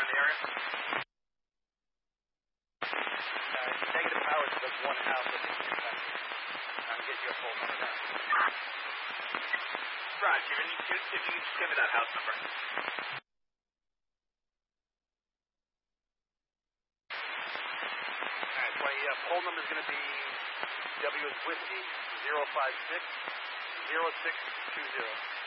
in the area? Negative power to the one house of the I'll get you a full number now. Roger, if you could just give me that house number. Alright, so poll number is going to be W is Whiskey 056 0620.